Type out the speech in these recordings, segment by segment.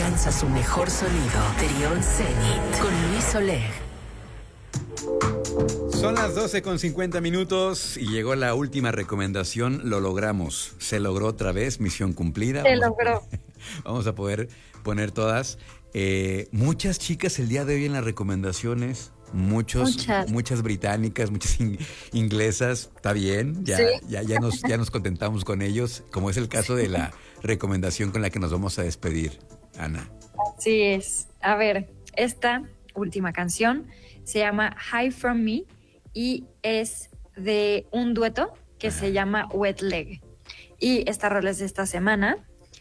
alcanza su mejor sonido. Trión Zenit con Luis Oleg. Son las 12:50 y llegó la última recomendación. Lo logramos. Se logró otra vez. Misión cumplida. Se logró. Vamos a poder poner todas. Muchas chicas el día de hoy en las recomendaciones. Muchas británicas, muchas inglesas. Está bien. Ya nos contentamos con ellos. Como es el caso de la recomendación con la que nos vamos a despedir, Ana. Así es. A ver, esta última canción se llama High From Me y es de un dueto que se llama Wet Leg. Y esta rola es de esta semana.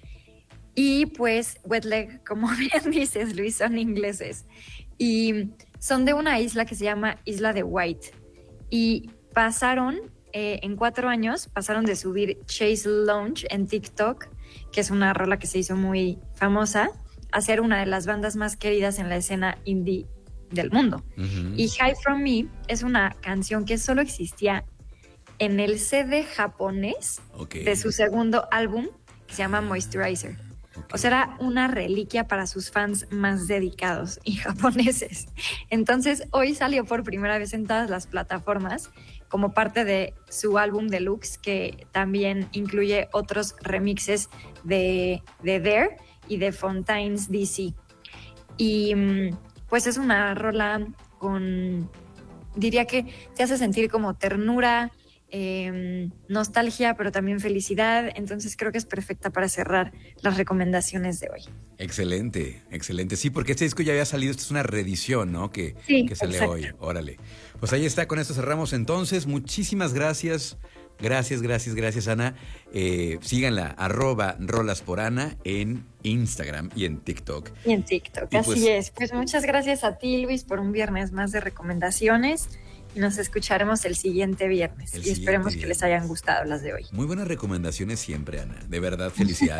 Y pues Wet Leg, como bien dices, Luis, son ingleses. Y son de una isla que se llama Isla de White. Y pasaron, en 4 años, pasaron de subir Chase Lounge en TikTok, que es una rola que se hizo muy famosa, a ser una de las bandas más queridas en la escena indie del mundo. Uh-huh. Y High From Me es una canción que solo existía en el CD japonés de su segundo álbum, que se llama Moisturizer. O sea, era una reliquia para sus fans más dedicados y japoneses. Entonces, hoy salió por primera vez en todas las plataformas como parte de su álbum deluxe, que también incluye otros remixes de There y de Fontaines DC. Y pues es una rola con, diría que te hace sentir como ternura, nostalgia, pero también felicidad. Entonces creo que es perfecta para cerrar las recomendaciones de hoy. Excelente. Sí, porque este disco ya había salido, esta es una reedición, ¿no? Que sale hoy. Órale. Pues ahí está, con esto cerramos entonces. Muchísimas gracias. Gracias, Ana. Síganla, @rolasporana en Instagram y en TikTok. Así es. Pues muchas gracias a ti, Luis, por un viernes más de recomendaciones. Y nos escucharemos el siguiente viernes. Y esperemos que les hayan gustado las de hoy. Muy buenas recomendaciones siempre, Ana. De verdad, felicidades.